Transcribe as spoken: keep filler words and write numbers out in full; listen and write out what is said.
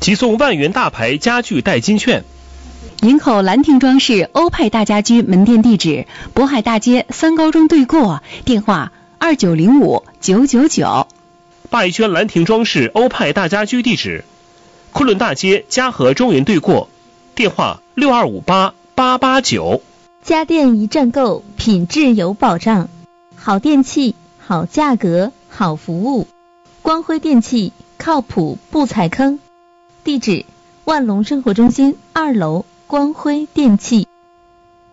即送万元大牌家具代金券。 营口兰亭装饰欧派大家居门店地址：渤海大街三高中对过，电话二九零五九九九。 拜轩兰亭装饰欧派大家居地址：昆仑大街嘉禾中银对过，电话六二五八八八九。 家电一站购，品质有保障，好电器，好价格，好服务。光辉电器，靠谱不踩坑。地址：万隆生活中心二楼光辉电器。